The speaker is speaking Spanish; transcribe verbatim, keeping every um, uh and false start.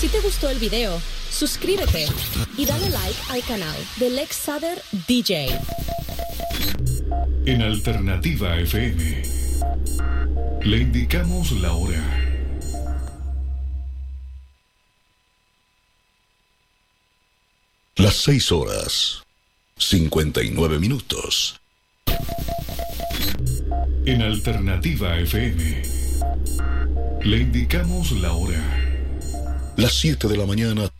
Si te gustó el video, suscríbete y dale like al canal de Lex Sader D J. En Alternativa F M le indicamos la hora. Las seis horas, cincuenta y nueve minutos. En Alternativa F M le indicamos la hora. Las siete de la mañana,